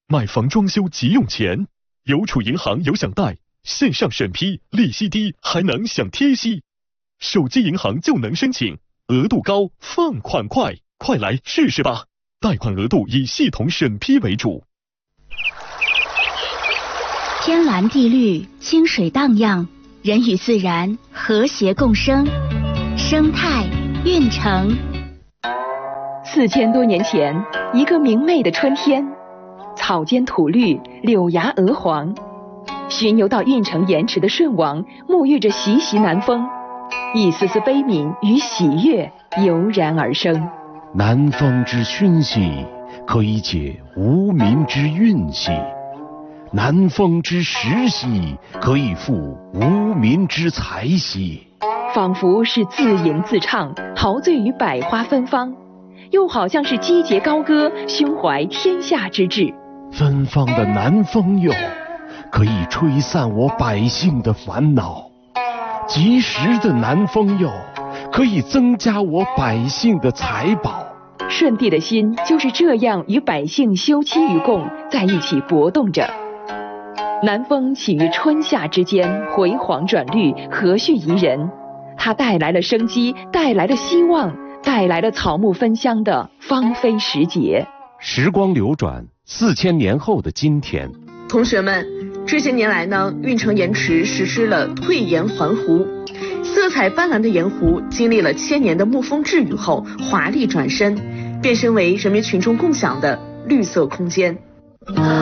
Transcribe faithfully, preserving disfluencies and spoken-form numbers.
买房装修急用钱，邮储银行有享贷，线上审批，利息低，还能享贴息。手机银行就能申请，额度高，放款快，快来试试吧！贷款额度以系统审批为主。 天蓝地绿，清水荡漾，人与自然和谐共生，生态运城。 四千多年前，一个明媚的春天，草间吐绿，柳芽鹅黄。巡游到运城盐池的舜王，沐浴着习习南风，一丝丝悲悯与喜悦油然而生。 南风之熏习，可以解无民之运兮；南风之时兮，可以复无民之财兮。 仿佛是自吟自唱，陶醉于百花芬芳，又好像是击节高歌，胸怀天下之志。 芬芳的南风哟，可以吹散我百姓的烦恼；及时的南风哟，可以增加我百姓的财宝。 舜帝的心就是这样与百姓休戚与共，在一起搏动着。南风起于春夏之间，回黄转绿，和煦宜人。它带来了生机，带来了希望，带来了草木芬香的芳菲时节。 时光流转，四千年后的今天， 同学们，这些年来呢，运城盐池实施了退盐还湖，色彩斑斓的盐湖经历了千年的沐风治雨后，华丽转身，变身为人民群众共享的绿色空间。